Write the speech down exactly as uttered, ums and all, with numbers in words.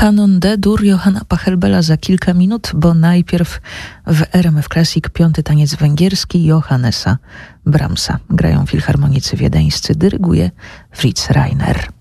Kanon D-dur Johanna Pachelbela za kilka minut, bo najpierw w R M F Classic piąty taniec węgierski Johannesa Brahmsa. Grają filharmonicy wiedeńscy, dyryguje Fritz Reiner.